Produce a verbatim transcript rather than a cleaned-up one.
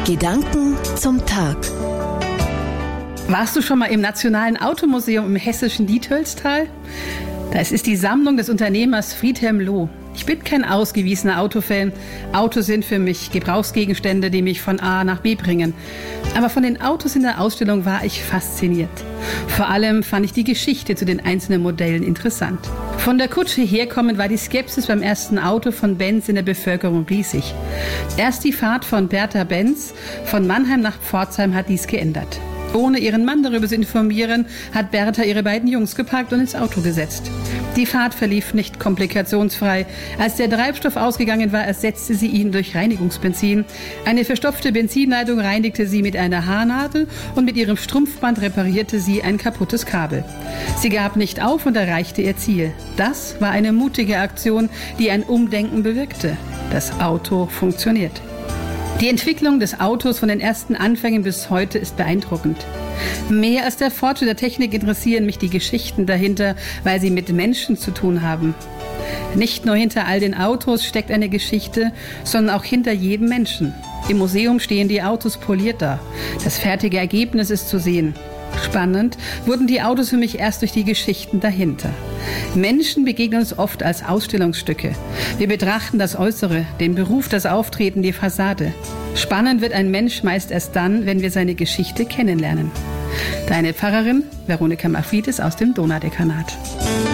Gedanken zum Tag. Warst du schon mal im Nationalen Automuseum im hessischen Dietölstal? Das ist die Sammlung des Unternehmers Friedhelm Loh. Ich bin kein ausgewiesener Autofan. Autos sind für mich Gebrauchsgegenstände, die mich von A nach B bringen. Aber von den Autos in der Ausstellung war ich fasziniert. Vor allem fand ich die Geschichte zu den einzelnen Modellen interessant. Von der Kutsche herkommend war die Skepsis beim ersten Auto von Benz in der Bevölkerung riesig. Erst die Fahrt von Bertha Benz von Mannheim nach Pforzheim hat dies geändert. Ohne ihren Mann darüber zu informieren, hat Bertha ihre beiden Jungs gepackt und ins Auto gesetzt. Die Fahrt verlief nicht komplikationsfrei. Als der Treibstoff ausgegangen war, ersetzte sie ihn durch Reinigungsbenzin. Eine verstopfte Benzinleitung reinigte sie mit einer Haarnadel und mit ihrem Strumpfband reparierte sie ein kaputtes Kabel. Sie gab nicht auf und erreichte ihr Ziel. Das war eine mutige Aktion, die ein Umdenken bewirkte. Das Auto funktioniert. Die Entwicklung des Autos von den ersten Anfängen bis heute ist beeindruckend. Mehr als der Fortschritt der Technik interessieren mich die Geschichten dahinter, weil sie mit Menschen zu tun haben. Nicht nur hinter all den Autos steckt eine Geschichte, sondern auch hinter jedem Menschen. Im Museum stehen die Autos poliert da. Das fertige Ergebnis ist zu sehen. Spannend wurden die Autos für mich erst durch die Geschichten dahinter. Menschen begegnen uns oft als Ausstellungsstücke. Wir betrachten das Äußere, den Beruf, das Auftreten, die Fassade. Spannend wird ein Mensch meist erst dann, wenn wir seine Geschichte kennenlernen. Deine Pfarrerin Veronika Mafridis aus dem Donaudekanat.